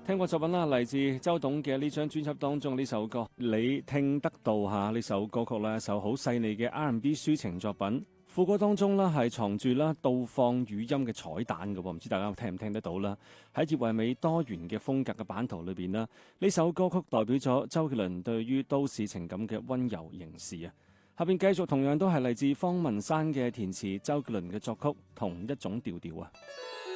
聽過作品啦，嚟自周董嘅呢張專輯當中呢首歌，你聽得到下呢首歌曲呢，一首好細膩嘅 R&B 抒情作品。副歌當中呢係藏住啦倒放語音嘅彩蛋嘅，唔知大家聽唔聽得到啦？喺葉惠美多元嘅風格嘅版圖裏邊啦，呢首歌曲代表咗周杰倫對於都市情感嘅溫柔凝視啊！下邊繼續同樣都係嚟自方文山嘅填詞，周杰倫嘅作曲，同一種調調啊！